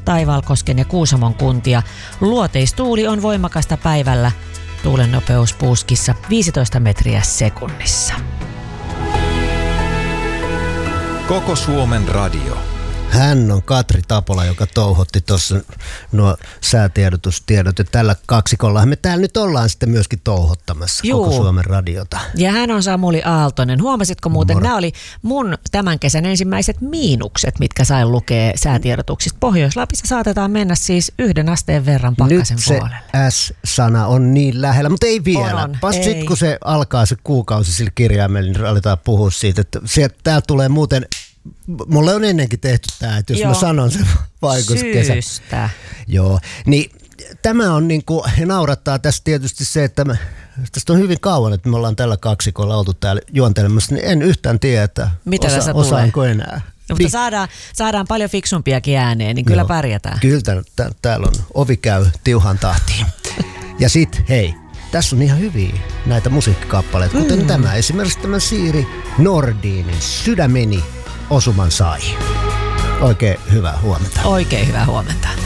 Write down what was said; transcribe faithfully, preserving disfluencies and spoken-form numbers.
Taivalkosken ja Kuusamon kuntia. Luoteistuuli on voimakasta päivällä. Tuulen nopeus Puuskissa viisitoista metriä sekunnissa. Koko Suomen radio. Hän on Katri Tapola, joka touhotti tuossa nuo säätiedotustiedot. Ja tällä kaksikollahan me täällä nyt ollaan sitten myöskin touhottamassa Juu. Koko Suomen radiota. Ja hän on Samuli Aaltonen. Huomasitko muuten, nämä oli mun tämän kesän ensimmäiset miinukset, mitkä sain lukea säätiedotuksista. Pohjois-Lapissa saatetaan mennä siis yhden asteen verran pakkasen puolelle. Nyt se S-sana on niin lähellä, mutta ei vielä. On, Vasta ei. sitten kun se alkaa se kuukausi sillä kirjaimella, niin aletaan puhua siitä, että täällä tulee muuten... Mulle on ennenkin tehty tämä, että jos Joo. mä sanon sen vaikutuskesä. Syystä. Joo, niin tämä on niinku, naurattaa tässä tietysti se, että me, tästä on hyvin kauan, että me ollaan tällä kaksikolla oltu täällä juontelemassa, niin en yhtään tiedä, että Mitä osa, osaanko enää. No, mutta saadaan, saadaan paljon fiksumpiakin ääneen, niin kyllä Joo. pärjätään. Kyllä täällä, täällä on ovi käy tiuhan tahtiin. Ja sit hei. Tässä on ihan hyviä näitä musiikkikappaleita, kuten mm. tämä. Esimerkiksi tämä Siiri Nordinin Sydämeni osuman sai. Oikein hyvää huomenta. Oikein hyvää huomenta.